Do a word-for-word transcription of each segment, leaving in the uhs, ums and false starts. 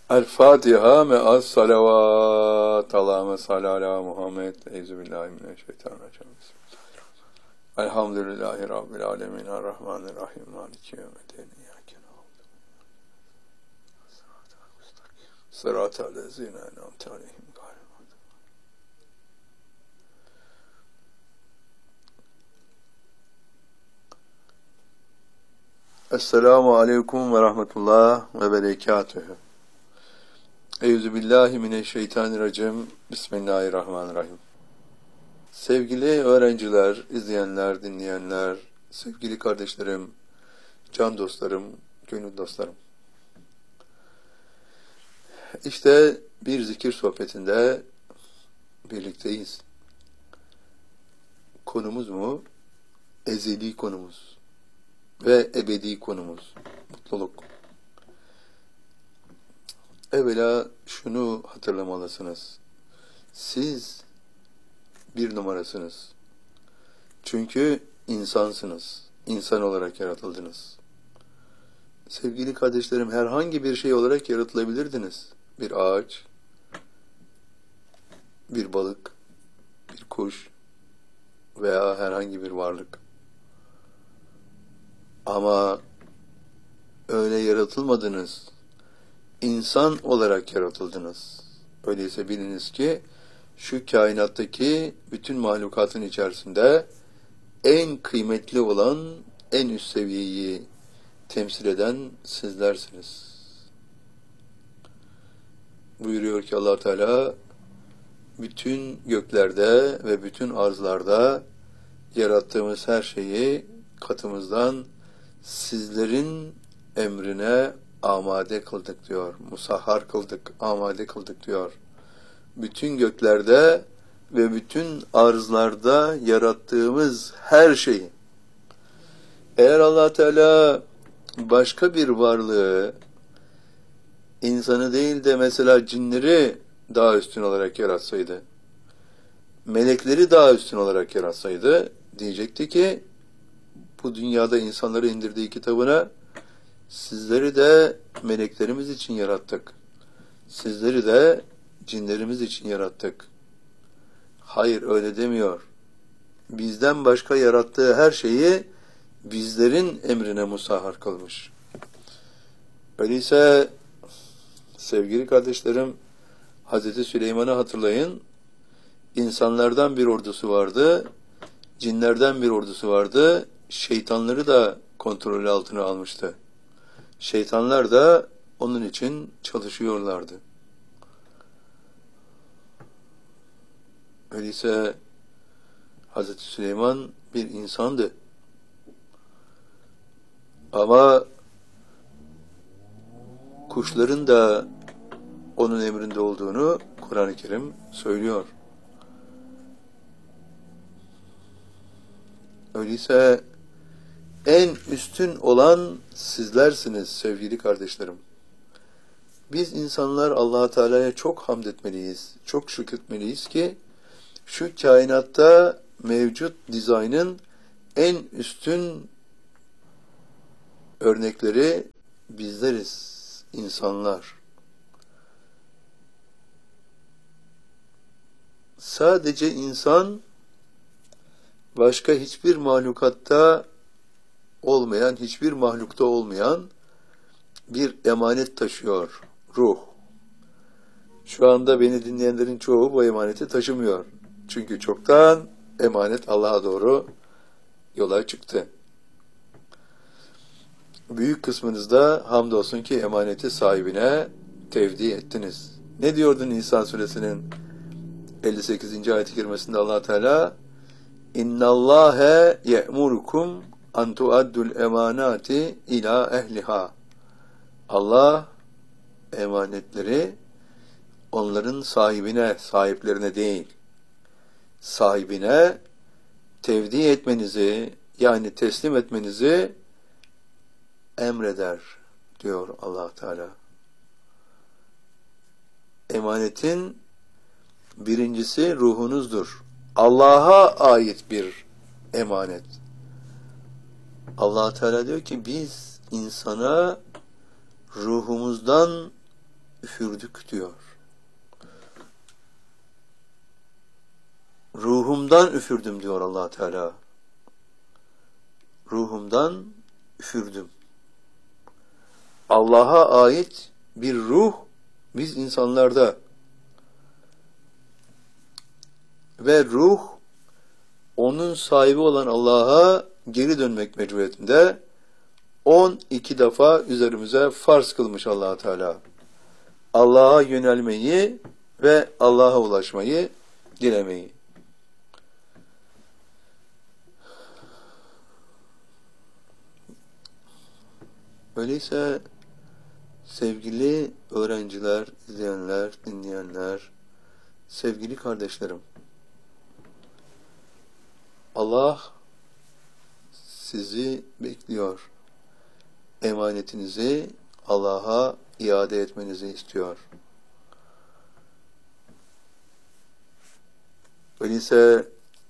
El Fatiha me'as salavat. Allahümme salli ala Muhammed. Euzubillahimineşşeytanirracim. Elhamdülillahi Rabbil alemin. Errahmanirrahim. Maliki yevmiddin. İyyâke na'budu. Sıratal lezîne en'amte aleyhim. Esselamu aleyküm ve rahmetullah ve berekatühü. Euzubillahimineşşeytanirracim. Bismillahirrahmanirrahim. Sevgili öğrenciler, izleyenler, dinleyenler, sevgili kardeşlerim, can dostlarım, gönül dostlarım. İşte bir zikir sohbetinde birlikteyiz. Konumuz mu? Ezeli konumuz ve ebedi konumuz. Mutluluk. Evvela şunu hatırlamalısınız. Siz bir numarasınız. Çünkü insansınız. İnsan olarak yaratıldınız. Sevgili kardeşlerim, herhangi bir şey olarak yaratılabilirdiniz. Bir ağaç, bir balık, bir kuş veya herhangi bir varlık. Ama öyle yaratılmadınız. İnsan olarak yaratıldınız. Öyleyse biliniz ki şu kainattaki bütün mahlukatın içerisinde en kıymetli olan, en üst seviyeyi temsil eden sizlersiniz. Buyuruyor ki Allah Teala, bütün göklerde ve bütün arzlarda yarattığımız her şeyi katımızdan sizlerin emrine amade kıldık diyor. Musahhar kıldık, amade kıldık diyor. Bütün göklerde ve bütün arzlarda yarattığımız her şeyi. Eğer Allah Teala başka bir varlığı, insanı değil de mesela cinleri daha üstün olarak yaratsaydı, melekleri daha üstün olarak yaratsaydı, diyecekti ki, bu dünyada insanları indirdiği kitabına, sizleri de meleklerimiz için yarattık. Sizleri de cinlerimiz için yarattık. Hayır, öyle demiyor. Bizden başka yarattığı her şeyi bizlerin emrine musahhar kılmış. Öyleyse sevgili kardeşlerim, Hazreti Süleyman'ı hatırlayın. İnsanlardan bir ordusu vardı, cinlerden bir ordusu vardı, şeytanları da kontrolü altına almıştı. Şeytanlar da onun için çalışıyorlardı. Öyleyse Hazreti Süleyman bir insandı. Ama kuşların da onun emrinde olduğunu Kur'an-ı Kerim söylüyor. Öyleyse en üstün olan sizlersiniz sevgili kardeşlerim. Biz insanlar Allah Teala'ya çok hamd etmeliyiz, çok şükretmeliyiz ki şu kainatta mevcut dizaynın en üstün örnekleri bizleriz, insanlar. Sadece insan, başka hiçbir mahlukatta olmayan, hiçbir mahlukta olmayan bir emanet taşıyor, ruh. Şu anda beni dinleyenlerin çoğu bu emaneti taşımıyor. Çünkü çoktan emanet Allah'a doğru yola çıktı. Büyük kısmınızda hamdolsun ki emaneti sahibine tevdi ettiniz. Ne diyordu Nisa suresinin elli sekizinci ayet-i kerimesinde Allah Teala? İnna Allahe ye'murukum an tuaddul emanati ila ehliha. Allah emanetleri onların sahibine, sahiplerine değil, sahibine tevdi etmenizi, yani teslim etmenizi emreder diyor Allah Teala. Emanetin birincisi ruhunuzdur. Allah'a ait bir emanet. Allah Teala diyor ki biz insana ruhumuzdan üfürdük diyor. Ruhumdan üfürdüm diyor Allah Teala. Ruhumdan üfürdüm. Allah'a ait bir ruh biz insanlarda ve ruh onun sahibi olan Allah'a geri dönmek mecburiyetinde on iki defa üzerimize farz kılmış Allah Teala. Allah'a yönelmeyi ve Allah'a ulaşmayı dilemeyi. Öyleyse sevgili öğrenciler, izleyenler, dinleyenler, sevgili kardeşlerim, Allah sizi bekliyor. Emanetinizi Allah'a iade etmenizi istiyor. Öyleyse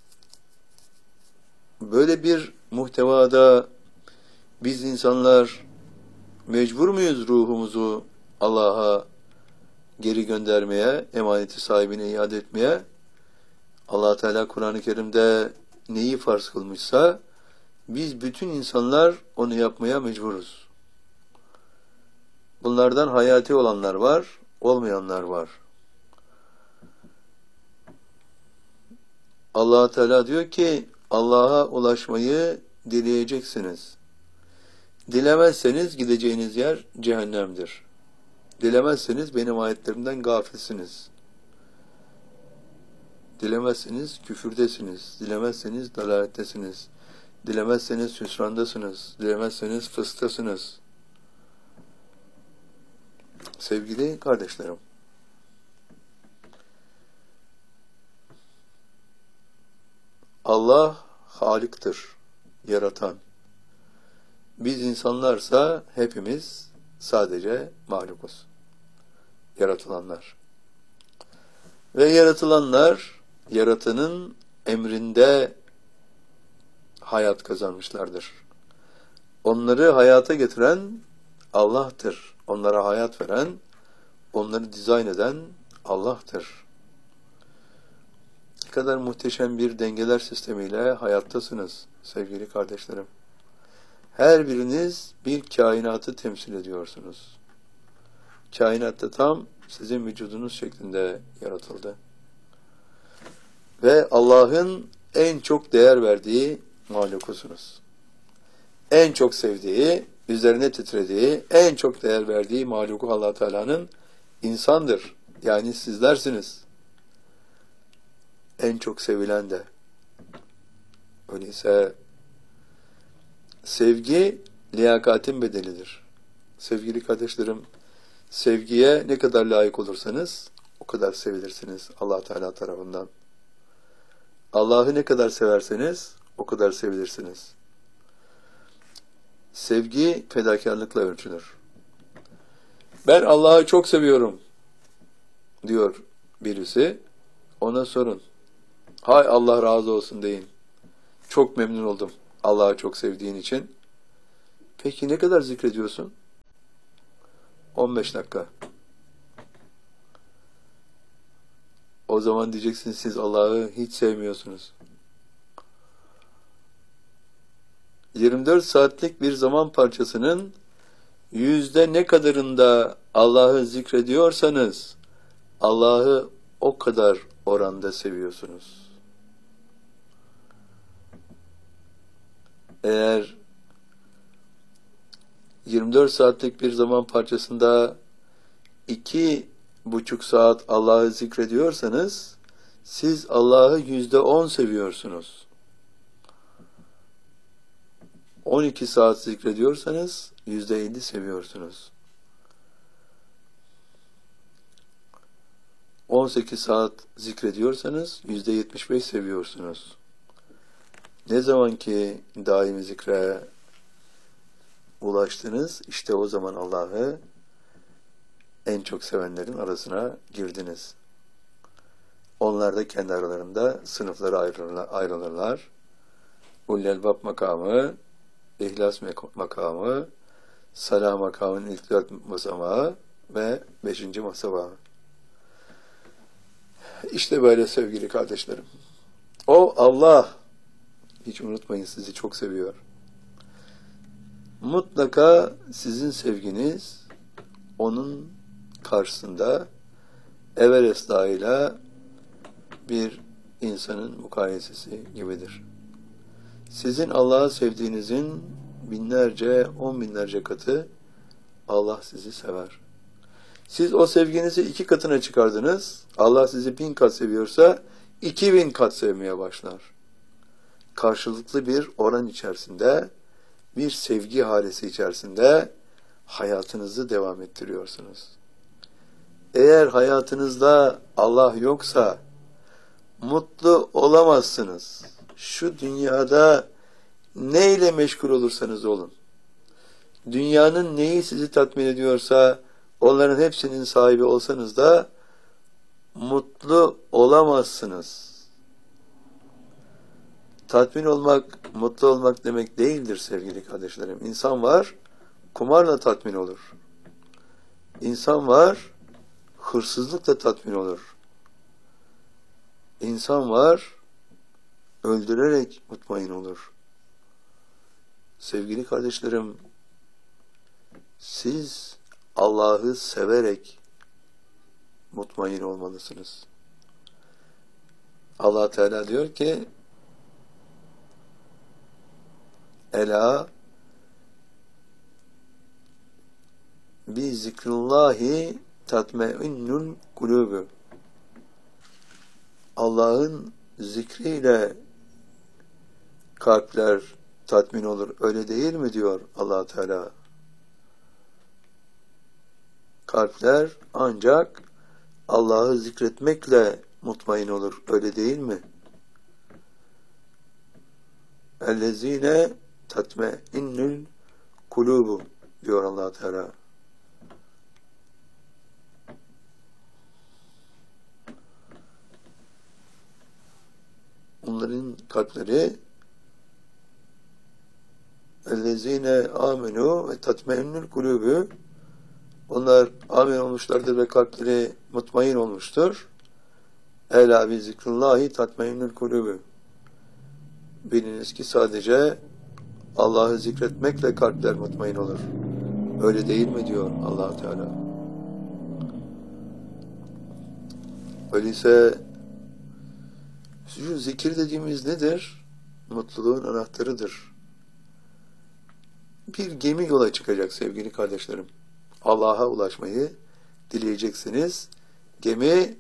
böyle bir muhtevada biz insanlar mecbur muyuz ruhumuzu Allah'a geri göndermeye, emaneti sahibine iade etmeye? Allah Teala Kur'an-ı Kerim'de neyi farz kılmışsa biz bütün insanlar onu yapmaya mecburuz. Bunlardan hayati olanlar var, olmayanlar var. Allah Teala diyor ki Allah'a ulaşmayı dileyeceksiniz. Dilemezseniz gideceğiniz yer cehennemdir. Dilemezseniz benim ayetlerimden gafilsiniz. Dilemezseniz küfürdesiniz. Dilemezseniz dalalettesiniz. Dilemezseniz hüsrandasınız. Dilemezseniz fıstasınız. Sevgili kardeşlerim, Allah Halik'tir, yaratan. Biz insanlarsa hepimiz sadece mahlukuz. Yaratılanlar. Ve yaratılanlar, yaratanın emrinde hayat kazanmışlardır. Onları hayata getiren Allah'tır. Onlara hayat veren, onları dizayn eden Allah'tır. Ne kadar muhteşem bir dengeler sistemiyle hayattasınız sevgili kardeşlerim. Her biriniz bir kainatı temsil ediyorsunuz. Kainatta tam sizin vücudunuz şeklinde yaratıldı. Ve Allah'ın en çok değer verdiği mahlukusunuz. En çok sevdiği, üzerine titrediği, en çok değer verdiği mahluku Allah Teala'nın insandır. Yani sizlersiniz. En çok sevilen de. Öyleyse sevgi liyakatin bedelidir. Sevgili kardeşlerim, sevgiye ne kadar layık olursanız o kadar sevilirsiniz Allah Teala tarafından. Allah'ı ne kadar severseniz o kadar sevilirsiniz. Sevgi fedakarlıkla ölçülür. Ben Allah'ı çok seviyorum diyor birisi. Ona sorun. Hay Allah razı olsun deyin. Çok memnun oldum Allah'ı çok sevdiğin için. Peki ne kadar zikrediyorsun? on beş dakika. O zaman diyeceksiniz siz Allah'ı hiç sevmiyorsunuz. yirmi dört saatlik bir zaman parçasının yüzde ne kadarında Allah'ı zikrediyorsanız Allah'ı o kadar oranda seviyorsunuz. Eğer yirmi dört saatlik bir zaman parçasında iki buçuk saat Allah'ı zikrediyorsanız siz Allah'ı yüzde on seviyorsunuz. on iki saat zikrediyorsanız yüzde elli seviyorsunuz. on sekiz saat zikrediyorsanız yüzde yetmiş beş seviyorsunuz. Ne zaman ki daimi zikre ulaştınız, işte o zaman Allah'ı en çok sevenlerin arasına girdiniz. Onlar da kendi aralarında sınıflara ayrılırlar. ayrılırlar. Ulul Elbab makamı, İhlas makamı, Salah makamının ilk dört basamağı ve beşinci basamağı. İşte böyle sevgili kardeşlerim. O Allah, hiç unutmayın, sizi çok seviyor. Mutlaka sizin sevginiz onun karşısında Everest Dağı'yla bir insanın mukayesesi gibidir. Sizin Allah'ı sevdiğinizin binlerce, on binlerce katı Allah sizi sever. Siz o sevginizi iki katına çıkardınız. Allah sizi bin kat seviyorsa iki bin kat sevmeye başlar. Karşılıklı bir oran içerisinde, bir sevgi halesi içerisinde hayatınızı devam ettiriyorsunuz. Eğer hayatınızda Allah yoksa mutlu olamazsınız. Şu dünyada neyle meşgul olursanız olun, dünyanın neyi sizi tatmin ediyorsa onların hepsinin sahibi olsanız da mutlu olamazsınız. Tatmin olmak, mutlu olmak demek değildir sevgili kardeşlerim. İnsan var, kumarla tatmin olur. İnsan var, hırsızlıkla tatmin olur. İnsan var, öldürerek mutmain olur. Sevgili kardeşlerim, siz Allah'ı severek mutmain olmalısınız. Allah Teala diyor ki, Ela bi zikrullahi tatmainnul kulûbü. Allah'ın zikriyle kalpler tatmin olur. Öyle değil mi diyor Allah Teala? Kalpler ancak Allah'ı zikretmekle mutmain olur. Öyle değil mi? Ellezine tatmainnul kulûbü diyor Allah Teala. Onların kalpleri ellezine amenu ve tatmainnul kulûbü, onlar amin olmuşlardır ve kalpleri mutmain olmuştur. Ela bi zikrullahi tatmainnul kulûbü. Biliniz ki sadece Allah'ı zikretmekle kalpler mutmain olur. Öyle değil mi diyor Allah Teala. Öyleyse şu zikir dediğimiz nedir? Mutluluğun anahtarıdır. Bir gemi yola çıkacak sevgili kardeşlerim. Allah'a ulaşmayı dileyeceksiniz. Gemi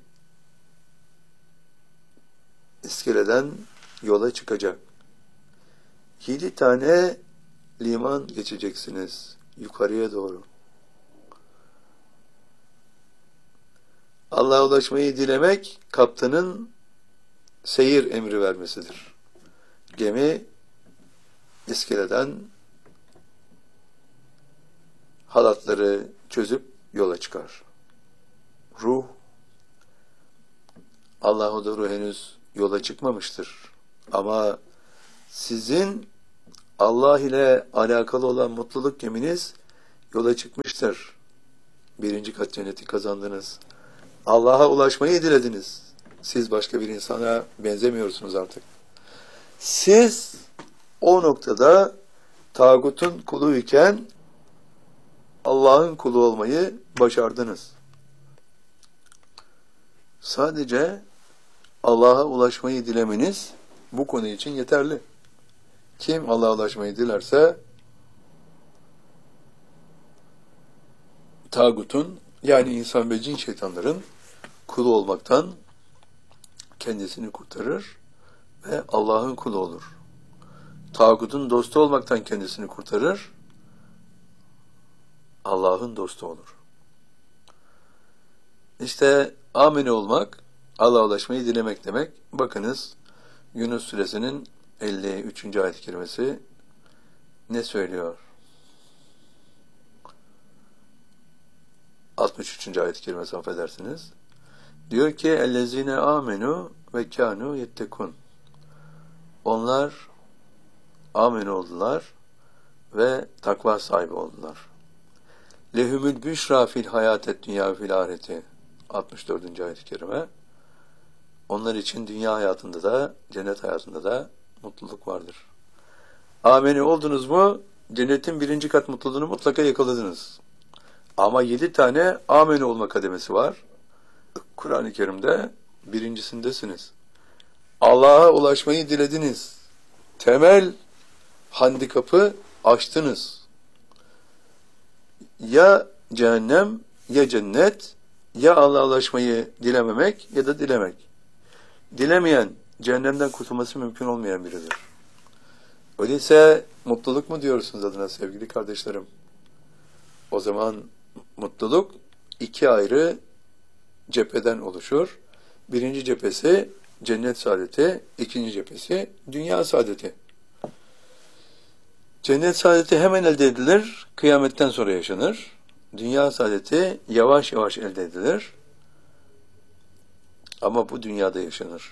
iskeleden yola çıkacak. Yedi tane liman geçeceksiniz yukarıya doğru. Allah'a ulaşmayı dilemek, kaptanın seyir emri vermesidir. Gemi iskeleden halatları çözüp yola çıkar. Ruh, Allah'a doğru henüz yola çıkmamıştır. Ama sizin Allah ile alakalı olan mutluluk geminiz yola çıkmıştır. Birinci kat cenneti kazandınız. Allah'a ulaşmayı dilediniz. Siz başka bir insana benzemiyorsunuz artık. Siz o noktada tağutun kuluyken Allah'ın kulu olmayı başardınız. Sadece Allah'a ulaşmayı dilemeniz bu konu için yeterli. Kim Allah'a ulaşmayı dilerse tağutun, yani insan ve cin şeytanların kulu olmaktan kendisini kurtarır ve Allah'ın kulu olur. Tağutun dostu olmaktan kendisini kurtarır, Allah'ın dostu olur. İşte amin olmak, Allah'a ulaşmayı dilemek demek. Bakınız Yunus Suresinin elli üçüncü ayet-i kerimesi ne söylüyor? altmış üçüncü ayet-i kerimesi, affedersiniz. Diyor ki ellezine amenu ve kanu yettekun. Onlar amin oldular ve takva sahibi oldular. Lehumül büşra fil hayatet dünya fil ahireti. altmış dördüncü ayet-i kerime. Onlar için dünya hayatında da, cennet hayatında da mutluluk vardır. Ameni oldunuz mu, cennetin birinci kat mutluluğunu mutlaka yakaladınız. Ama yedi tane ameni olma kademesi var. Kur'an-ı Kerim'de birincisindesiniz. Allah'a ulaşmayı dilediniz. Temel handikapı aştınız. Ya cehennem, ya cennet, ya Allah'a ulaşmayı dilememek ya da dilemek. Dilemeyen, cehennemden kurtulması mümkün olmayan biridir. Öyleyse mutluluk mu diyorsunuz adına sevgili kardeşlerim? O zaman mutluluk iki ayrı cepheden oluşur. Birinci cephesi cennet saadeti, ikinci cephesi dünya saadeti. Cennet saadeti hemen elde edilir, kıyametten sonra yaşanır. Dünya saadeti yavaş yavaş elde edilir. Ama bu dünyada yaşanır.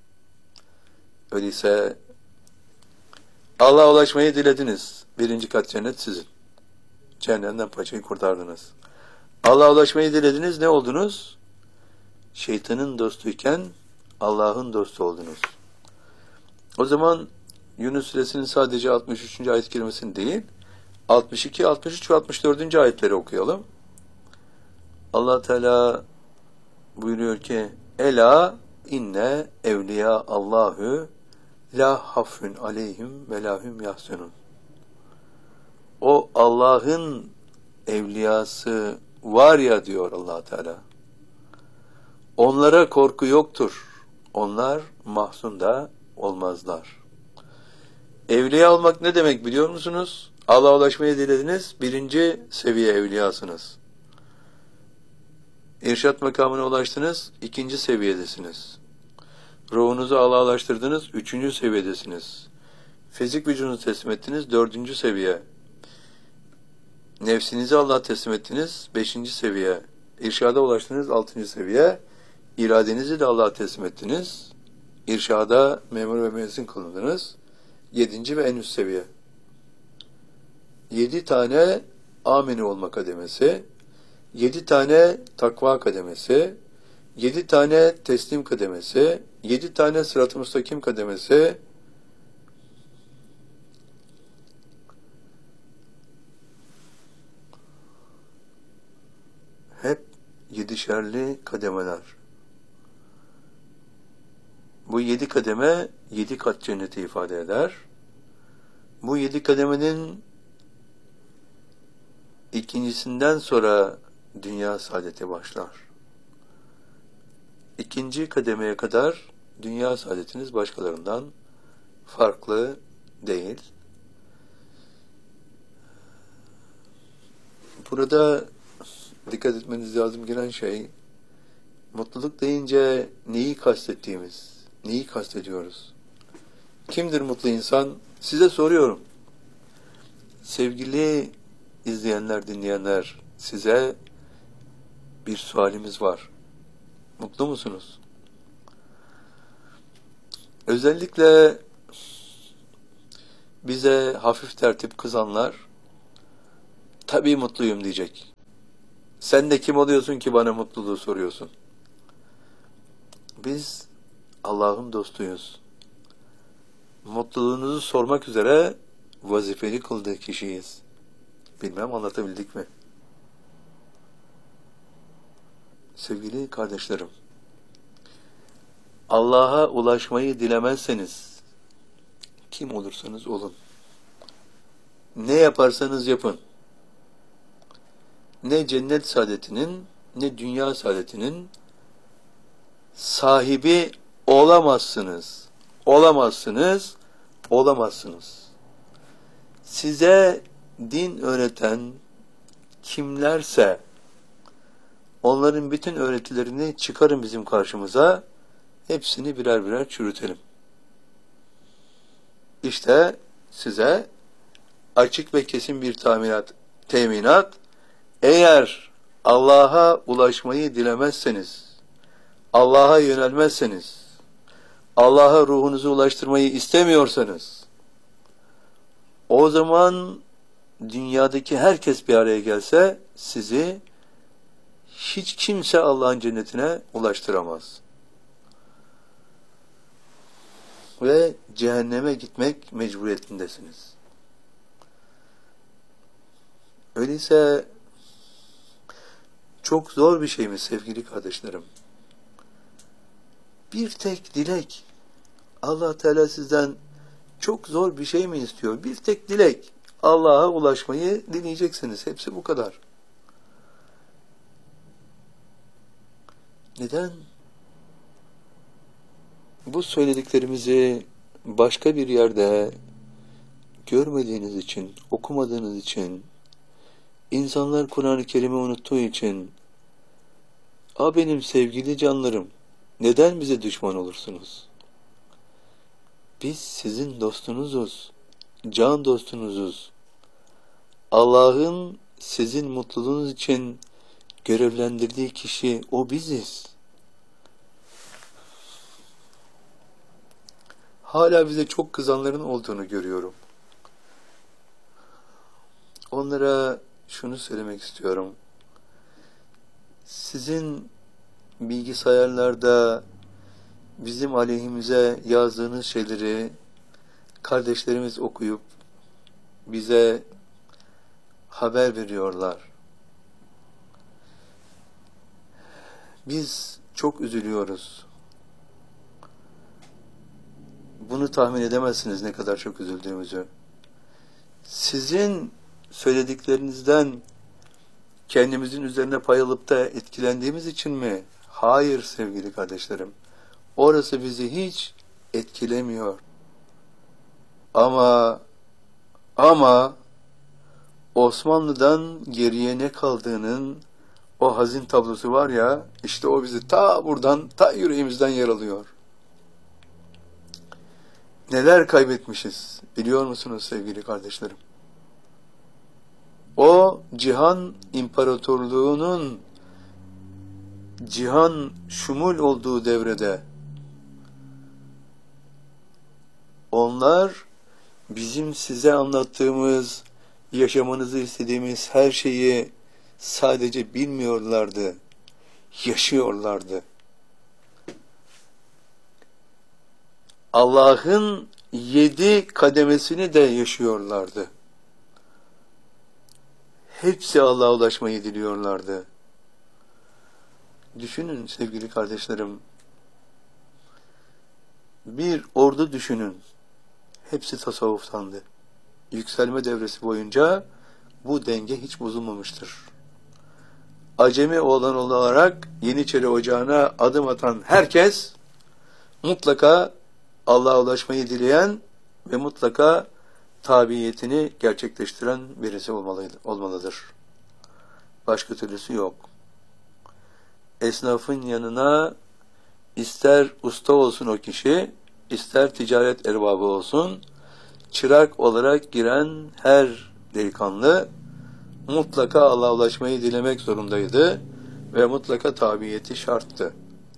Öyleyse Allah'a ulaşmayı dilediniz. Birinci kat cennet sizin. Cehennemden paçayı kurtardınız. Allah'a ulaşmayı dilediniz, ne oldunuz? Şeytanın dostuyken Allah'ın dostu oldunuz. O zaman Yunus Suresinin sadece altmış üçüncü ayet-i kerimesini değil, altmış iki, altmış üç ve altmış dördüncü ayetleri okuyalım. Allah Teala buyuruyor ki: Ela inne evliya Allahu la hafun aleyhim ve lahum yahsunun. O Allah'ın evliyası var ya diyor Allah Teala. Onlara korku yoktur. Onlar mahzun da olmazlar. Evliya olmak ne demek biliyor musunuz? Allah'a ulaşmayı dilediniz. Birinci seviye evliyasınız. İrşad makamına ulaştınız. İkinci seviyedesiniz. Ruhunuzu Allah'a ulaştırdınız. Üçüncü seviyedesiniz. Fizik vücudunuzu teslim ettiniz. Dördüncü seviye. Nefsinizi Allah'a teslim ettiniz. Beşinci seviye. İrşada ulaştınız. Altıncı seviye. İradenizi de Allah'a teslim ettiniz. İrşada memur ve müezzin kılındınız. Yedinci ve en üst seviye. Yedi tane amini olma kademesi, yedi tane takva kademesi, yedi tane teslim kademesi, yedi tane sırat-ı müstakim kademesi, hep yedişerli kademeler. Bu yedi kademe, yedi kat cenneti ifade eder. Bu yedi kademenin ikincisinden sonra dünya saadeti başlar. İkinci kademeye kadar dünya saadetiniz başkalarından farklı değil. Burada dikkat etmeniz lazım gelen şey, mutluluk deyince neyi kastettiğimiz, neyi kastediyoruz? Kimdir mutlu insan? Size soruyorum. Sevgili izleyenler, dinleyenler, size bir sualimiz var. Mutlu musunuz? Özellikle bize hafif tertip kızanlar, tabii mutluyum diyecek. Sen de kim oluyorsun ki bana mutluluğu soruyorsun? Biz Allah'ın dostuyuz. Mutluluğunuzu sormak üzere vazifeli kıldığı kişiyiz. Bilmem anlatabildik mi? Sevgili kardeşlerim, Allah'a ulaşmayı dilemezseniz, kim olursanız olun, ne yaparsanız yapın, ne cennet saadetinin, ne dünya saadetinin sahibi olamazsınız. Olamazsınız, olamazsınız. Size din öğreten kimlerse, onların bütün öğretilerini çıkarın bizim karşımıza, hepsini birer birer çürütelim. İşte size açık ve kesin bir teminat, teminat, eğer Allah'a ulaşmayı dilemezseniz, Allah'a yönelmezseniz, Allah'a ruhunuzu ulaştırmayı istemiyorsanız, o zaman dünyadaki herkes bir araya gelse sizi hiç kimse Allah'ın cennetine ulaştıramaz. Ve cehenneme gitmek mecburiyetindesiniz. Öyleyse çok zor bir şey mi sevgili kardeşlerim? Bir tek dilek. Allah Teala sizden çok zor bir şey mi istiyor? Bir tek dilek. Allah'a ulaşmayı dileyeceksiniz. Hepsi bu kadar. Neden? Bu söylediklerimizi başka bir yerde görmediğiniz için, okumadığınız için, insanlar Kur'an-ı Kerim'i unuttuğu için, "A benim sevgili canlarım, neden bize düşman olursunuz? Biz sizin dostunuzuz, can dostunuzuz. Allah'ın sizin mutluluğunuz için görevlendirdiği kişi o biziz." Hala bize çok kızanların olduğunu görüyorum. Onlara şunu söylemek istiyorum. Sizin bilgisayarlarda bizim aleyhimize yazdığınız şeyleri kardeşlerimiz okuyup bize haber veriyorlar. Biz çok üzülüyoruz. Bunu tahmin edemezsiniz ne kadar çok üzüldüğümüzü. Sizin söylediklerinizden kendimizin üzerine pay alıp da etkilendiğimiz için mi? Hayır sevgili kardeşlerim. Orası bizi hiç etkilemiyor. Ama ama Osmanlı'dan geriye ne kaldığının o hazin tablosu var ya, işte o bizi ta buradan, ta yüreğimizden yaralıyor. Neler kaybetmişiz biliyor musunuz sevgili kardeşlerim? O cihan imparatorluğunun cihan şumul olduğu devrede onlar bizim size anlattığımız, yaşamanızı istediğimiz her şeyi sadece bilmiyorlardı, yaşıyorlardı. Allah'ın yedi kademesini de yaşıyorlardı. Hepsi Allah'a ulaşmayı diliyorlardı. Düşünün sevgili kardeşlerim. Bir ordu düşünün. Hepsi tasavvuftandı. Yükselme devresi boyunca bu denge hiç bozulmamıştır. Acemi olan olarak Yeniçeri Ocağı'na adım atan herkes mutlaka Allah'a ulaşmayı dileyen ve mutlaka tabiyetini gerçekleştiren birisi olmalıdır. Başka türlüsü yok. Esnafın yanına ister usta olsun o kişi, ister ticaret erbabı olsun, çırak olarak giren her delikanlı mutlaka Allah'a ulaşmayı dilemek zorundaydı ve mutlaka tabiyeti şarttı.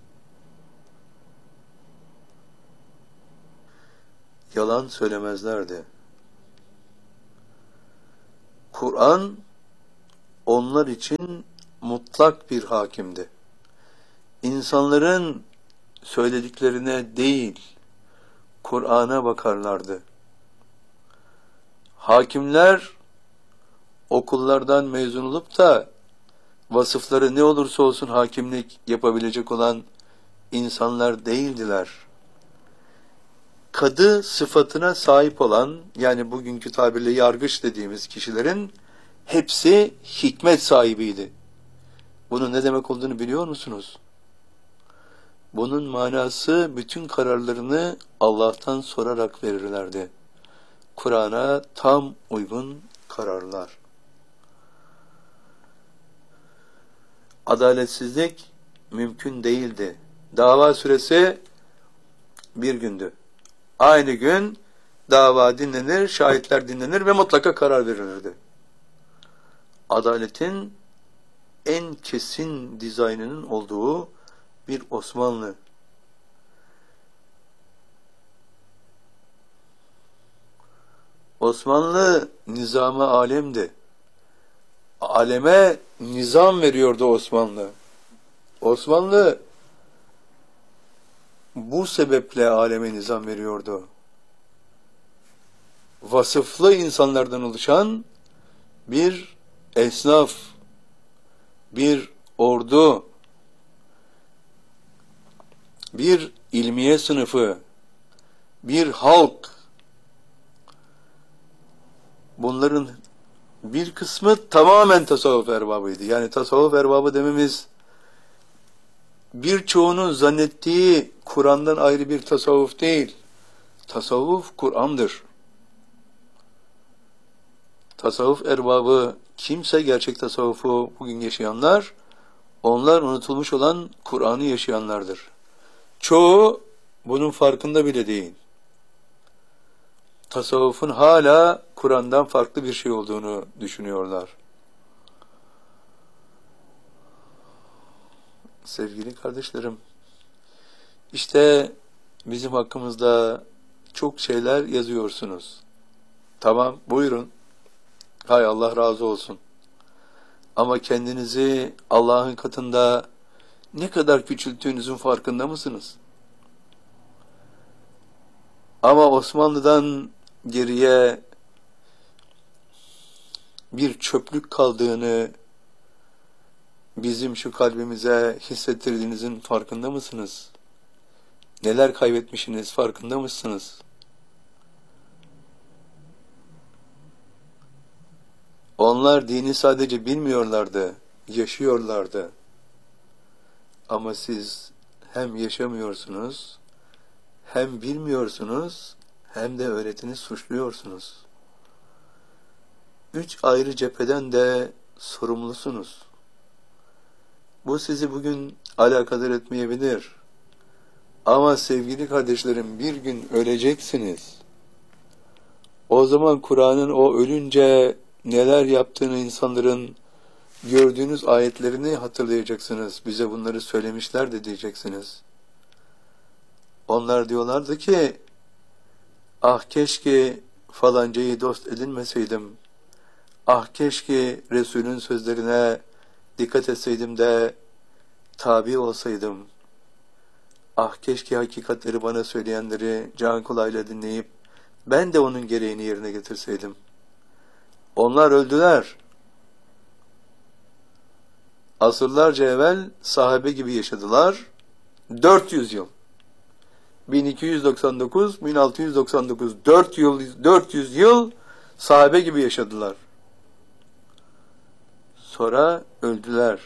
Yalan söylemezlerdi. Kur'an onlar için mutlak bir hakimdi. İnsanların söylediklerine değil, Kur'an'a bakarlardı. Hakimler okullardan mezun olup da vasıfları ne olursa olsun hakimlik yapabilecek olan insanlar değildiler. Kadı sıfatına sahip olan, yani bugünkü tabirle yargıç dediğimiz kişilerin hepsi hikmet sahibiydi. Bunun ne demek olduğunu biliyor musunuz? Bunun manası bütün kararlarını Allah'tan sorarak verirlerdi. Kur'an'a tam uygun kararlar. Adaletsizlik mümkün değildi. Dava süresi bir gündü. Aynı gün dava dinlenir, şahitler dinlenir ve mutlaka karar verilirdi. Adaletin en kesin dizaynının olduğu bir Osmanlı. Osmanlı nizamı alemdi. Aleme nizam veriyordu Osmanlı. Osmanlı bu sebeple aleme nizam veriyordu. Vasıflı insanlardan oluşan bir esnaf, bir ordu, bir ilmiye sınıfı, bir halk. Bunların bir kısmı tamamen tasavvuf erbabıydı. Yani tasavvuf erbabı dememiz birçoğunun zannettiği Kur'an'dan ayrı bir tasavvuf değil. Tasavvuf Kur'an'dır. Tasavvuf erbabı kimse gerçek tasavvufu bugün yaşayanlar, onlar unutulmuş olan Kur'an'ı yaşayanlardır. Çoğu bunun farkında bile değil. Tasavvufun hala Kur'an'dan farklı bir şey olduğunu düşünüyorlar. Sevgili kardeşlerim, işte bizim hakkımızda çok şeyler yazıyorsunuz. Tamam, buyurun. Hay Allah razı olsun. Ama kendinizi Allah'ın katında ne kadar küçülttüğünüzün farkında mısınız? Ama Osmanlı'dan geriye bir çöplük kaldığını bizim şu kalbimize hissettirdiğinizin farkında mısınız? Neler kaybetmişsiniz farkında mısınız? Onlar dini sadece bilmiyorlardı, yaşıyorlardı. Ama siz hem yaşamıyorsunuz, hem bilmiyorsunuz, hem de öğretini suçluyorsunuz. Üç ayrı cepheden de sorumlusunuz. Bu sizi bugün alakadar etmeyebilir. Ama sevgili kardeşlerim, bir gün öleceksiniz. O zaman Kur'an'ın o ölünce neler yaptığını insanların gördüğünüz ayetlerini hatırlayacaksınız. Bize bunları söylemişlerdi diyeceksiniz. Onlar diyorlardı ki, ah keşke falancayı dost edinmeseydim. Ah keşke Resul'ün sözlerine dikkat etseydim de tabi olsaydım. Ah keşke hakikatleri bana söyleyenleri can kulağıyla dinleyip ben de onun gereğini yerine getirseydim. Onlar öldüler. Asırlarca evvel sahabe gibi yaşadılar. dört yüz yıl. bin iki yüz doksan dokuz bin altı yüz doksan dokuz dört yıl dört yüz yıl sahabe gibi yaşadılar. Sonra öldüler.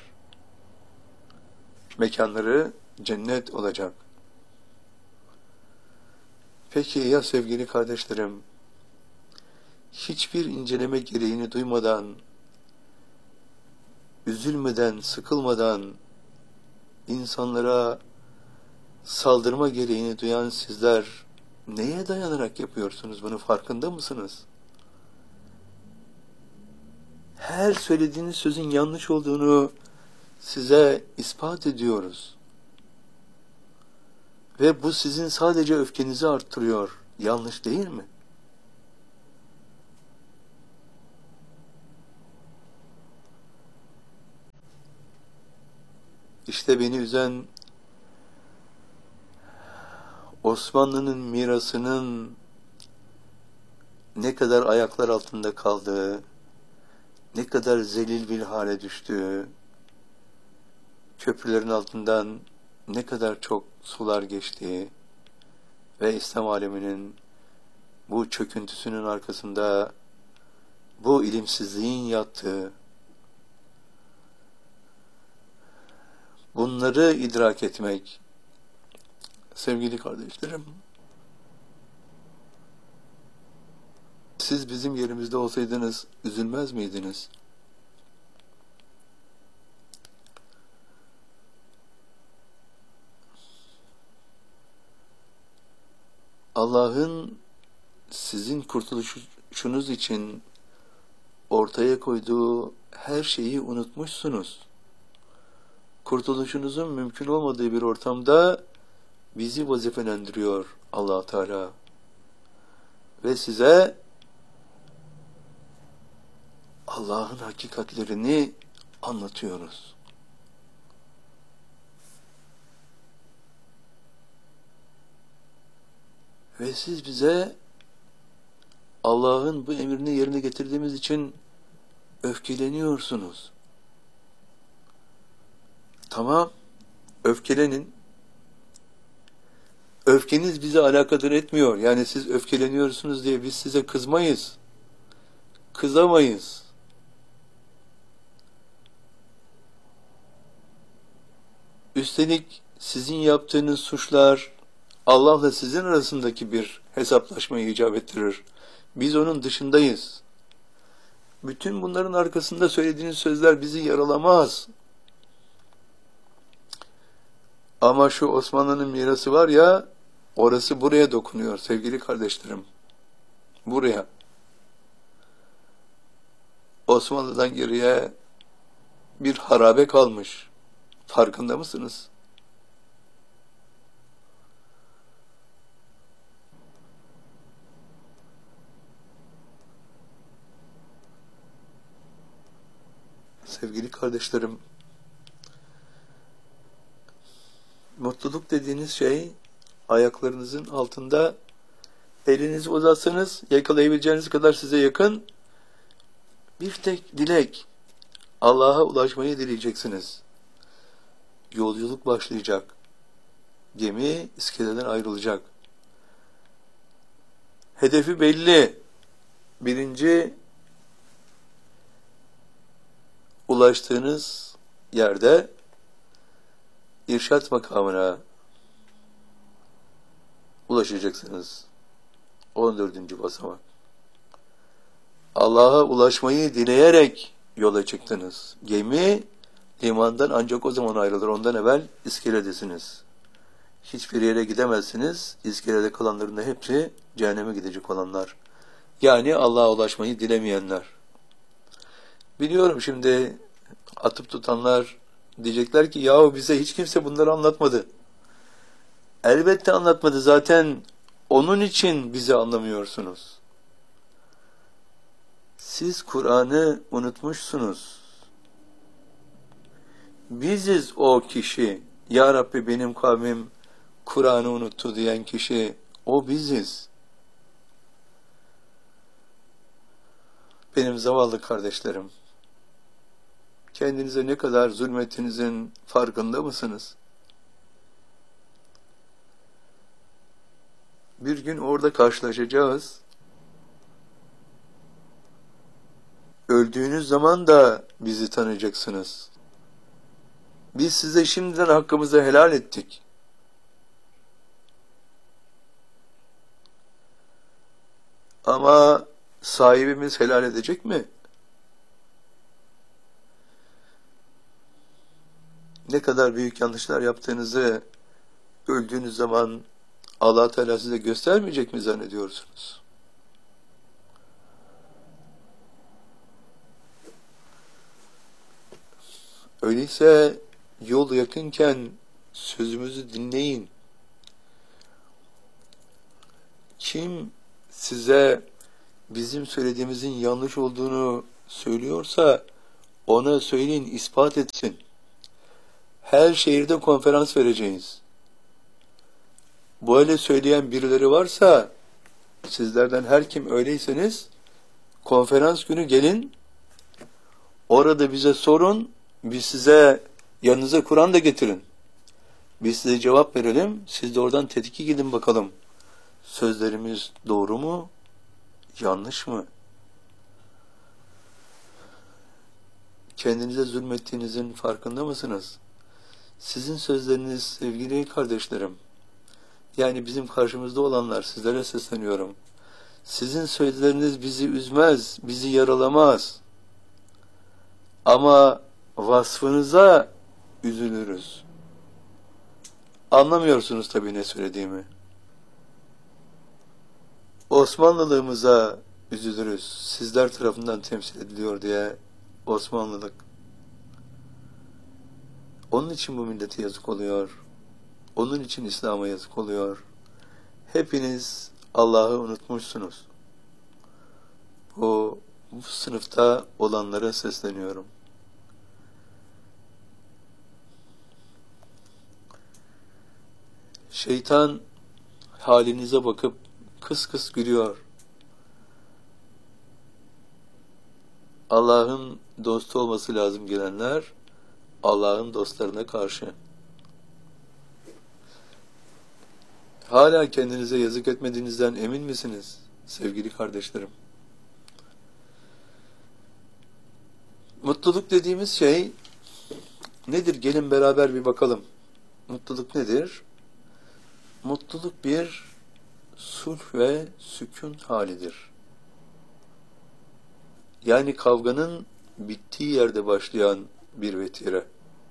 Mekanları cennet olacak. Peki ya sevgili kardeşlerim, hiçbir inceleme gereğini duymadan, üzülmeden, sıkılmadan insanlara saldırma gereğini duyan sizler neye dayanarak yapıyorsunuz, bunu farkında mısınız? Her söylediğiniz sözün yanlış olduğunu size ispat ediyoruz. Ve bu sizin sadece öfkenizi arttırıyor. Yanlış değil mi? İşte beni üzen Osmanlı'nın mirasının ne kadar ayaklar altında kaldığı, ne kadar zelil bir hale düştüğü, köprülerin altından ne kadar çok sular geçtiği ve İslam aleminin bu çöküntüsünün arkasında bu ilimsizliğin yattığı, bunları idrak etmek, sevgili kardeşlerim, siz bizim yerimizde olsaydınız üzülmez miydiniz? Allah'ın sizin kurtuluşunuz için ortaya koyduğu her şeyi unutmuşsunuz. Kurtuluşunuzun mümkün olmadığı bir ortamda bizi vazifelendiriyor Allah Teala. Ve size Allah'ın hakikatlerini anlatıyoruz. Ve siz bize Allah'ın bu emrini yerine getirdiğimiz için öfkeleniyorsunuz. Tamam, öfkelenin. Öfkeniz bizi alakadar etmiyor. Yani siz öfkeleniyorsunuz diye biz size kızmayız. Kızamayız. Üstelik sizin yaptığınız suçlar Allah'la sizin arasındaki bir hesaplaşmayı icap ettirir. Biz onun dışındayız. Bütün bunların arkasında söylediğiniz sözler bizi yaralamaz. Ama şu Osmanlı'nın mirası var ya, orası buraya dokunuyor sevgili kardeşlerim. Buraya. Osmanlı'dan geriye bir harabe kalmış. Farkında mısınız? Sevgili kardeşlerim, mutluluk dediğiniz şey ayaklarınızın altında, elinizi uzatsanız yakalayabileceğiniz kadar size yakın, bir tek dilek, Allah'a ulaşmayı dileyeceksiniz. Yolculuk başlayacak. Gemi iskeleden ayrılacak. Hedefi belli. Birinci, ulaştığınız yerde irşat makamına ulaşacaksınız. on dördüncü basamak. Allah'a ulaşmayı dileyerek yola çıktınız. Gemi limandan ancak o zaman ayrılır. Ondan evvel iskeledesiniz. Hiçbir yere gidemezsiniz. İskelede kalanların da hepsi cehenneme gidecek olanlar. Yani Allah'a ulaşmayı dilemeyenler. Biliyorum şimdi atıp tutanlar diyecekler ki yahu bize hiç kimse bunları anlatmadı. Elbette anlatmadı. Zaten onun için bizi anlamıyorsunuz. Siz Kur'an'ı unutmuşsunuz. Biziz o kişi. Ya Rabbi benim kavmim Kur'an'ı unuttu diyen kişi. O biziz. Benim zavallı kardeşlerim. Kendinize ne kadar zulmettinizin farkında mısınız? Bir gün orada karşılaşacağız. Öldüğünüz zaman da bizi tanıyacaksınız. Biz size şimdiden hakkımızı helal ettik. Ama sahibimiz helal edecek mi? Ne kadar büyük yanlışlar yaptığınızı öldüğünüz zaman Allah Teala size göstermeyecek mi zannediyorsunuz? Öyleyse yol yakınken sözümüzü dinleyin. Kim size bizim söylediğimizin yanlış olduğunu söylüyorsa ona söyleyin, ispat etsin. Her şehirde konferans vereceğiz. Böyle söyleyen birileri varsa, sizlerden her kim öyleyseniz, konferans günü gelin, orada bize sorun, biz size yanınıza Kur'an da getirin. Biz size cevap verelim, siz de oradan tetkik gidin bakalım. Sözlerimiz doğru mu, yanlış mı? Kendinize zulmettiğinizin farkında mısınız? Sizin sözleriniz sevgili kardeşlerim, yani bizim karşımızda olanlar, sizlere sesleniyorum. Sizin sözleriniz bizi üzmez, bizi yaralamaz. Ama vasfınıza üzülürüz. Anlamıyorsunuz tabii ne söylediğimi. Osmanlılığımıza üzülürüz. Sizler tarafından temsil ediliyor diye Osmanlılık. Onun için bu millete yazık oluyor. Onun için İslam'a yazık oluyor. Hepiniz Allah'ı unutmuşsunuz. Bu bu sınıfta olanlara sesleniyorum. Şeytan halinize bakıp kıs kıs gülüyor. Allah'ın dostu olması lazım gelenler, Allah'ın dostlarına karşı. Hala kendinize yazık etmediğinizden emin misiniz sevgili kardeşlerim? Mutluluk dediğimiz şey nedir? Gelin beraber bir bakalım. Mutluluk nedir? Mutluluk bir sulh ve sükun halidir. Yani kavganın bittiği yerde başlayan bir vetire.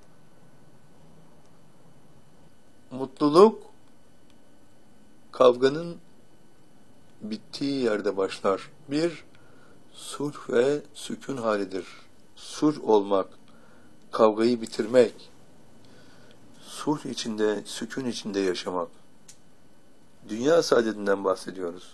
Mutluluk kavganın bittiği yerde başlar. Bir sulh ve sükun halidir. Sulh olmak, kavgayı bitirmek, sulh içinde, sükun içinde yaşamak. Dünya saadetinden bahsediyoruz.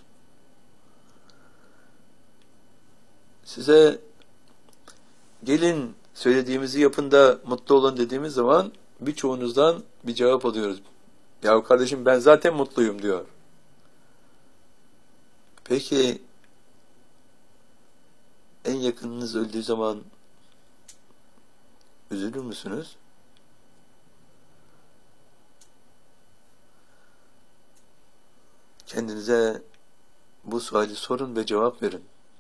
Size gelin söylediğimizi yapın da mutlu olun dediğimiz zaman birçoğunuzdan bir cevap alıyoruz. Ya kardeşim ben zaten mutluyum diyor. Peki en yakınınız öldüğü zaman üzülür müsünüz? Kendinize bu suali sorun ve cevap verin.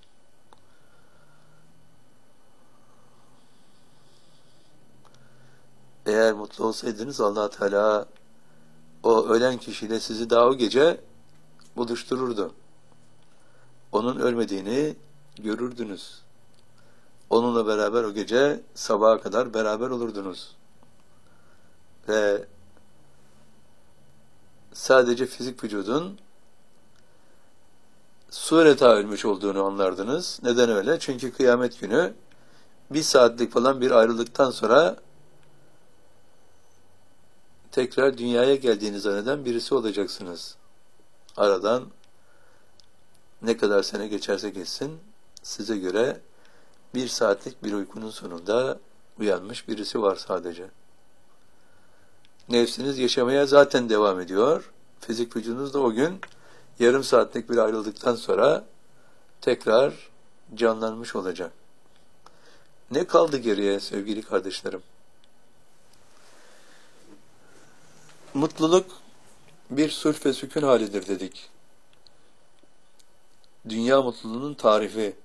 Eğer mutlu olsaydınız Allah Teala o ölen kişiyle sizi daha o gece buluştururdu. Onun ölmediğini görürdünüz. Onunla beraber o gece sabaha kadar beraber olurdunuz. Ve sadece fizik vücudun sureta ölmüş olduğunu anlardınız. Neden öyle? Çünkü kıyamet günü bir saatlik falan bir ayrılıktan sonra tekrar dünyaya geldiğini zanneden birisi olacaksınız. Aradan ne kadar sene geçerse geçsin, size göre bir saatlik bir uykunun sonunda uyanmış birisi var sadece. Nefsiniz yaşamaya zaten devam ediyor. Fizik vücudunuz da o gün yarım saatlik bir ayrıldıktan sonra tekrar canlanmış olacak. Ne kaldı geriye sevgili kardeşlerim? Mutluluk bir sulh ve sükun halidir dedik. Dünya mutluluğunun tarifi.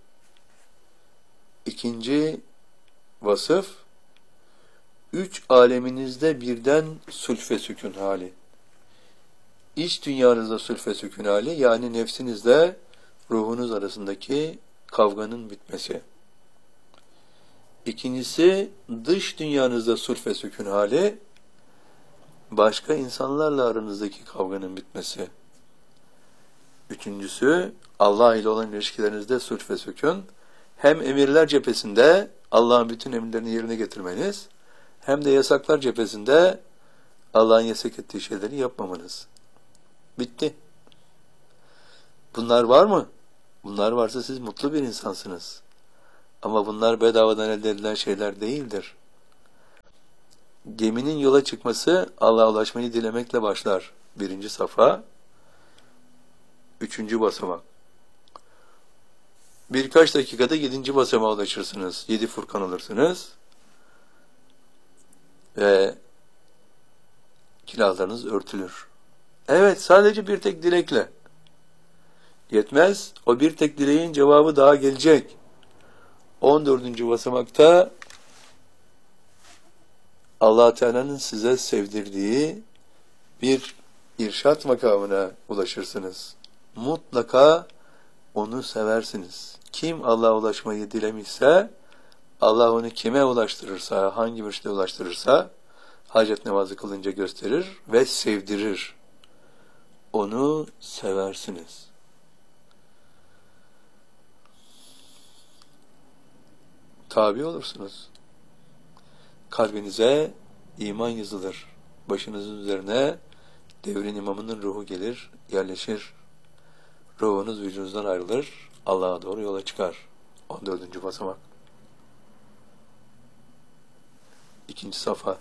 İkinci vasıf, üç aleminizde birden sulh ve sükun hali. İç dünyanızda sulh ve sükun hali, yani nefsinizle ruhunuz arasındaki kavganın bitmesi. İkincisi, dış dünyanızda sulh ve sükun hali, başka insanlarla aranızdaki kavganın bitmesi. Üçüncüsü, Allah ile olan ilişkilerinizde sulh ve sükun, hem emirler cephesinde Allah'ın bütün emirlerini yerine getirmeniz, hem de yasaklar cephesinde Allah'ın yasak ettiği şeyleri yapmamanız. Bitti. Bunlar var mı? Bunlar varsa siz mutlu bir insansınız. Ama bunlar bedavadan elde edilen şeyler değildir. Geminin yola çıkması Allah'a ulaşmayı dilemekle başlar. Birinci safa. Üçüncü basamak. Birkaç dakikada yedinci basamağa ulaşırsınız. Yedi Furkan alırsınız. Ve kilalarınız örtülür. Evet, sadece bir tek dilekle. Yetmez, o bir tek dileğin cevabı daha gelecek. On dördüncü basamakta Allah Teala'nın size sevdirdiği bir irşat makamına ulaşırsınız. Mutlaka onu seversiniz. Kim Allah'a ulaşmayı dilemişse, Allah onu kime ulaştırırsa, hangi mürşide ulaştırırsa, hacet namazı kılınca gösterir ve sevdirir. Onu seversiniz. Tabi olursunuz. Kalbinize iman yazılır. Başınızın üzerine devrin imamının ruhu gelir, yerleşir. Ruhunuz vücudunuzdan ayrılır, Allah'a doğru yola çıkar. on dördüncü basamak. İkinci safa.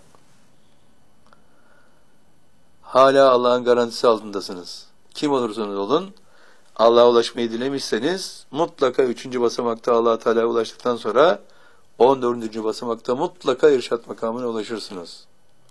Hala Allah'ın garantisi altındasınız. Kim olursanız olun, Allah'a ulaşmayı dilemişseniz mutlaka üçüncü basamakta Allah-u Teala'ya ulaştıktan sonra on dördüncü basamakta mutlaka irşat makamına ulaşırsınız.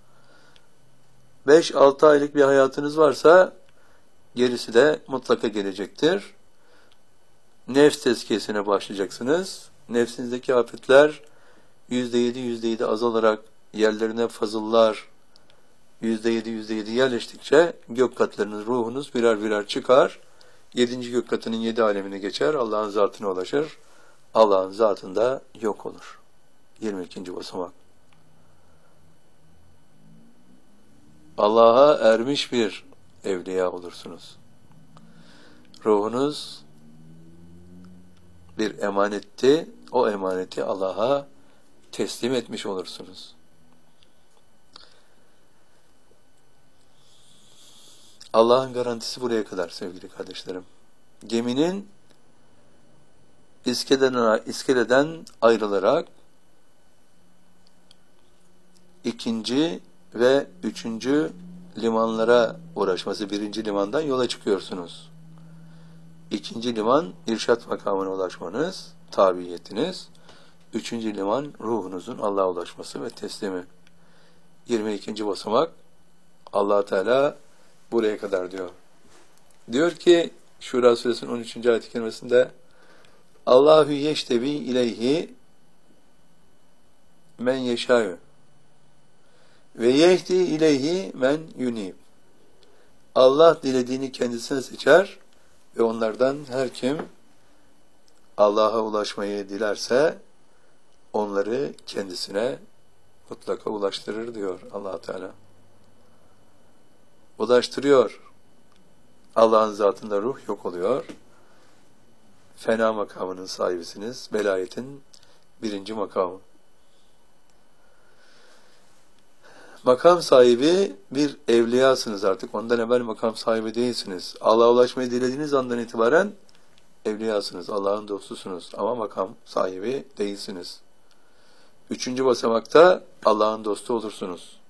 beş altı aylık bir hayatınız varsa gerisi de mutlaka gelecektir. Nefs tezkiyesine başlayacaksınız. Nefsinizdeki afetler yüzde yedi yüzde yedi azalarak yerlerine fazıllar yüzde yedi yüzde yedi yerleştikçe gök katlarınız, ruhunuz birer birer çıkar. Yedinci gök katının yedi alemine geçer. Allah'ın zatına ulaşır. Allah'ın zatında yok olur. yirmi ikinci basamak. Allah'a ermiş bir evliya olursunuz. Ruhunuz bir emanetti. O emaneti Allah'a teslim etmiş olursunuz. Allah'ın garantisi buraya kadar sevgili kardeşlerim. Geminin iskeleden, iskeleden ayrılarak ikinci ve üçüncü limanlara uğraşması, birinci limandan yola çıkıyorsunuz. İkinci liman irşat makamına ulaşmanız, tabiyetiniz. Üçüncü liman ruhunuzun Allah'a ulaşması ve teslimi. yirmi ikinci basamak Allah Teala buraya kadar diyor. Diyor ki Şura Suresinin on üçüncü ayet-i kerimesinde Allahu yeştebi ileyhi men yeşâ'ü ve yehdi ileyhi men yunib. Allah dilediğini kendisine seçer ve onlardan her kim Allah'a ulaşmayı dilerse onları kendisine mutlaka ulaştırır diyor Allah Teala. Ulaştırıyor. Allah'ın zatında ruh yok oluyor. Fena makamının sahibisiniz. Velayetin birinci makamı. Makam sahibi bir evliyasınız artık. Ondan evvel makam sahibi değilsiniz. Allah'a ulaşmayı dilediğiniz andan itibaren evliyasınız. Allah'ın dostusunuz. Ama makam sahibi değilsiniz. Üçüncü basamakta Allah'ın dostu olursunuz.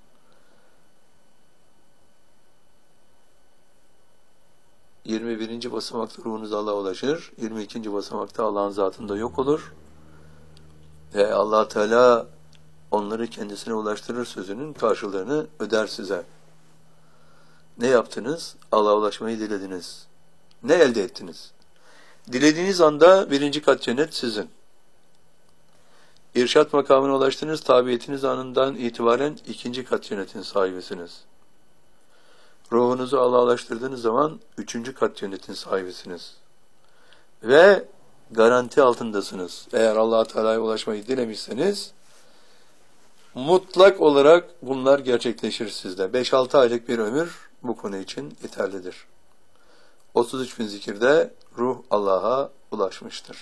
yirmi birinci basamakta ruhunuz Allah'a ulaşır. yirmi ikinci basamakta Allah'ın zatında yok olur. Ve Allah Teala onları kendisine ulaştırır sözünün karşılığını öder size. Ne yaptınız? Allah'a ulaşmayı dilediniz. Ne elde ettiniz? Dilediğiniz anda birinci kat cennet sizin. İrşat makamına ulaştığınız tabiyetiniz anından itibaren ikinci kat cennetin sahibisiniz. Ruhunuzu Allah'a ulaştırdığınız zaman üçüncü kat cennetin sahibisiniz. Ve garanti altındasınız. Eğer Allah Teala'ya ulaşmayı dilemişseniz mutlak olarak bunlar gerçekleşir sizde. beş altı aylık bir ömür bu konu için yeterlidir. otuz üç bin zikirde ruh Allah'a ulaşmıştır.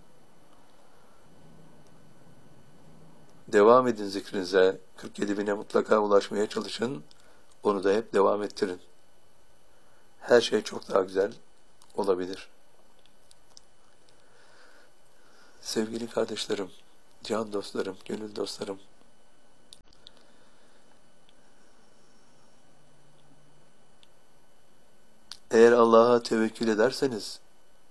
Devam edin zikrinize. kırk yedi bine mutlaka ulaşmaya çalışın. Onu da hep devam ettirin. Her şey çok daha güzel olabilir. Sevgili kardeşlerim, can dostlarım, gönül dostlarım, eğer Allah'a tevekkül ederseniz,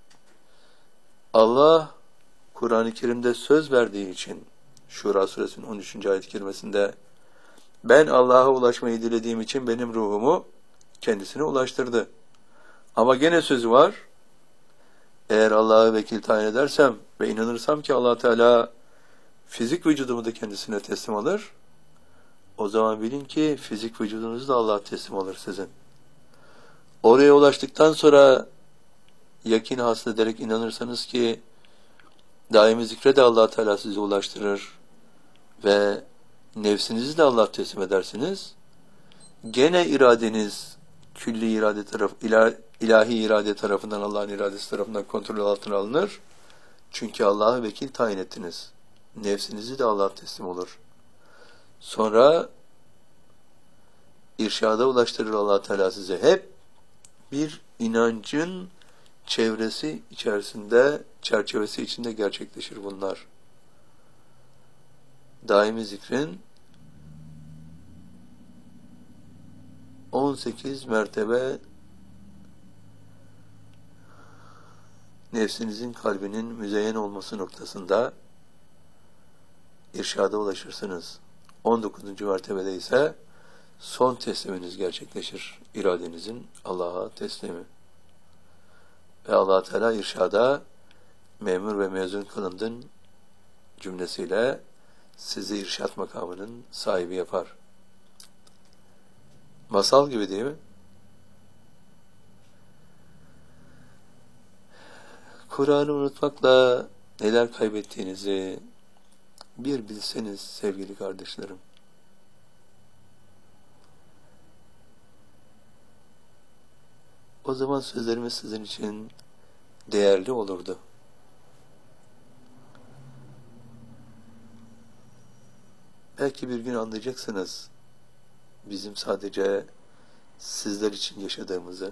Allah Kur'an-ı Kerim'de söz verdiği için, Şura Suresinin on üçüncü ayet-i kerimesinde, ben Allah'a ulaşmayı dilediğim için benim ruhumu kendisine ulaştırdı. Ama gene sözü var, eğer Allah'a vekil tayin edersem ve inanırsam ki Allah Teala fizik vücudumu da kendisine teslim alır, o zaman bilin ki fizik vücudunuzu da Allah'a teslim alır sizin. Oraya ulaştıktan sonra yakin hasıl ederek inanırsanız ki daimi zikre de Allah Teala sizi ulaştırır ve nefsinizi de Allah teslim edersiniz. Gene iradeniz külli irade taraf, ilah, ilahi irade tarafından, Allah'ın iradesi tarafından kontrol altına alınır. Çünkü Allah'a vekil tayin ettiniz. Nefsinizi de Allah teslim olur. Sonra irşada ulaştırır Allah Teala size. Hep bir inancın çevresi içerisinde, çerçevesi içinde gerçekleşir bunlar. Daimi zikrin on sekiz mertebe nefsinizin kalbinin müzeyyen olması noktasında irşada ulaşırsınız. on dokuzuncu mertebede ise son tesliminiz gerçekleşir. İradenizin Allah'a teslimi. Ve Allah Teala irşada memur ve mezun kılındın cümlesiyle sizi irşat makamının sahibi yapar. Masal gibi değil mi? Kur'an'ı unutmakla neler kaybettiğinizi bir bilseniz sevgili kardeşlerim. O zaman sözlerimiz sizin için değerli olurdu. Belki bir gün anlayacaksınız bizim sadece sizler için yaşadığımızı.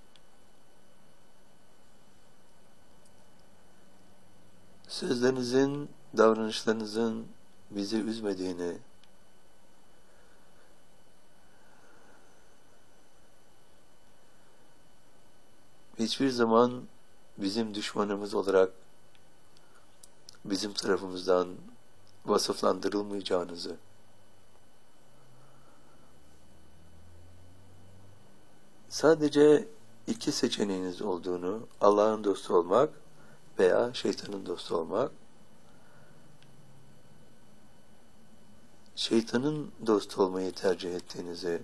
Sözlerinizin, davranışlarınızın bizi üzmediğini, hiçbir zaman bizim düşmanımız olarak bizim tarafımızdan vasıflandırılmayacağınızı, sadece iki seçeneğiniz olduğunu, Allah'ın dostu olmak veya şeytanın dostu olmak, şeytanın dostu olmayı tercih ettiğinizi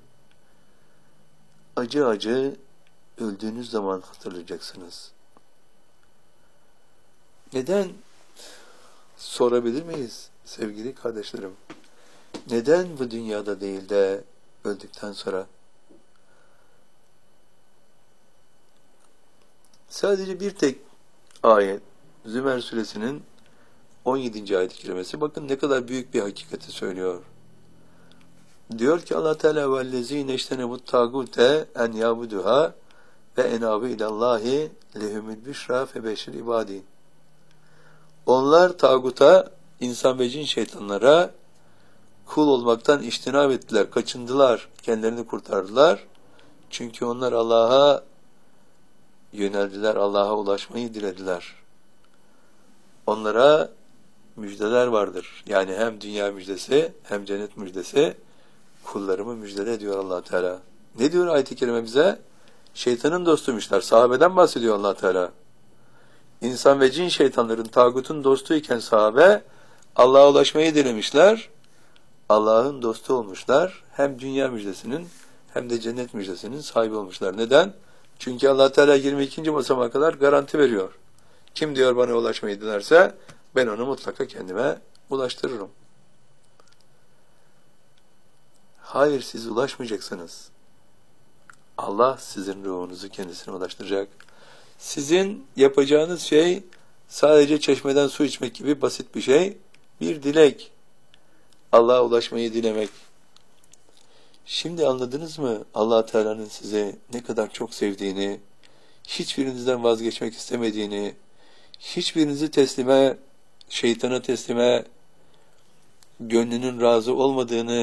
acı acı öldüğünüz zaman hatırlayacaksınız. Neden? Sorabilir miyiz sevgili kardeşlerim? Neden bu dünyada değil de öldükten sonra? Sadece bir tek ayet, Zümer suresinin on yedinci ayet-i kerimesi, bakın ne kadar büyük bir hakikati söylüyor. Diyor ki Allah Teala وَالَّذ۪ينَ اِشْتَنَبُ التَّاغُوتَ اَنْ يَعْبُدُهَا وَاَنَابُ اِلَى اللّٰهِ لَهُمُ الْبِشْرَى فَبَشِّرْ عِبَادِهِ. Onlar tağuta, insan ve cin şeytanlara kul olmaktan iştinab ettiler, kaçındılar, kendilerini kurtardılar. Çünkü onlar Allah'a yöneldiler, Allah'a ulaşmayı dilediler. Onlara müjdeler vardır. Yani hem dünya müjdesi hem cennet müjdesi, kullarımı müjdele diyor Allah Teala. Ne diyor ayet-i kerime bize? Şeytanın dostuymuşlar. Sahabeden bahsediyor Allah Teala. İnsan ve cin şeytanların tağutun dostuyken sahabe Allah'a ulaşmayı dilemişler. Allah'ın dostu olmuşlar. Hem dünya müjdesinin hem de cennet müjdesinin sahibi olmuşlar. Neden? Çünkü Allah Teala yirmi ikinci basamağa kadar garanti veriyor. Kim diyor bana ulaşmayı dilerse ben onu mutlaka kendime ulaştırırım. Hayır, siz ulaşmayacaksınız. Allah sizin ruhunuzu kendisine ulaştıracak. Sizin yapacağınız şey sadece çeşmeden su içmek gibi basit bir şey. Bir dilek. Allah'a ulaşmayı dilemek. Şimdi anladınız mı Allah Teala'nın size ne kadar çok sevdiğini, hiçbirinizden vazgeçmek istemediğini, hiçbirinizi teslime, şeytana teslime, gönlünün razı olmadığını